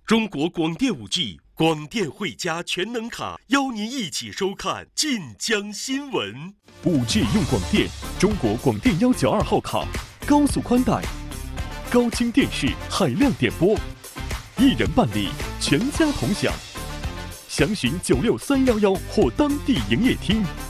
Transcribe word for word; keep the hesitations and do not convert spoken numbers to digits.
中国广电五 G 广电汇加全能卡，邀您一起收看晋江新闻。 五 G 用广电，中国广电幺九二号卡，高速宽带，高清电视，海量点播，一人办理，全家同享。详询九六三幺幺或当地营业厅。